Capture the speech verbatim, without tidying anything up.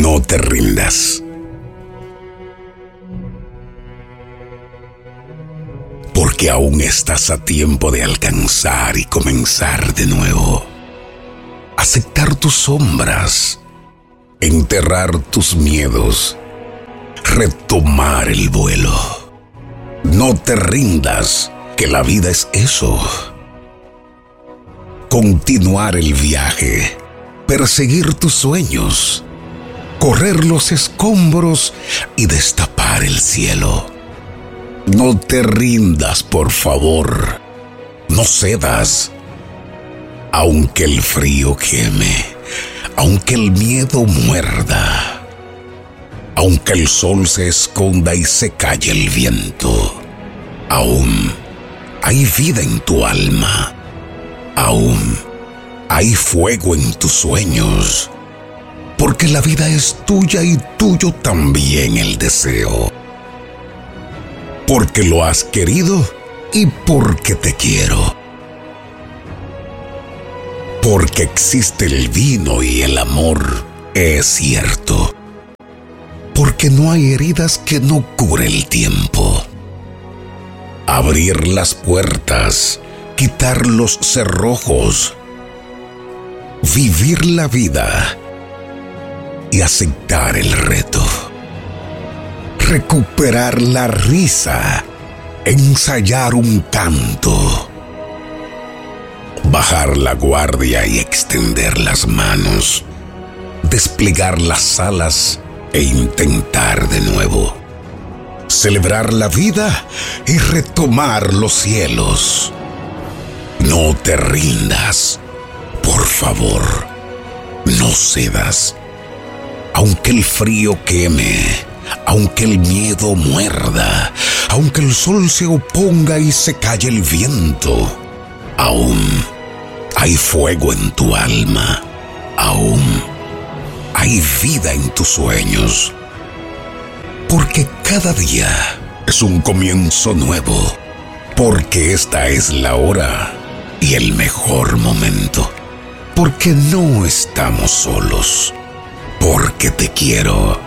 No te rindas. Porque aún estás a tiempo de alcanzar y comenzar de nuevo. Aceptar tus sombras, enterrar tus miedos, retomar el vuelo. No te rindas, que la vida es eso. Continuar el viaje, perseguir tus sueños, correr los escombros y destapar el cielo. No te rindas, por favor. No cedas. Aunque el frío queme, aunque el miedo muerda, aunque el sol se esconda y se calle el viento, aún hay vida en tu alma. Aún hay fuego en tus sueños. Porque la vida es tuya y tuyo también el deseo. Porque lo has querido y porque te quiero. Porque existe el vino y el amor, es cierto. Porque no hay heridas que no cure el tiempo. Abrir las puertas, quitar los cerrojos, vivir la vida y aceptar el reto. Recuperar la risa, ensayar un canto, bajar la guardia y extender las manos, desplegar las alas e intentar de nuevo, celebrar la vida y retomar los cielos. No te rindas, por favor, no cedas, aunque el frío queme, aunque el miedo muerda, aunque el sol se oponga y se calle el viento, aún hay fuego en tu alma, aún hay vida en tus sueños. Porque cada día es un comienzo nuevo, porque esta es la hora y el mejor momento, porque no estamos solos, porque te quiero.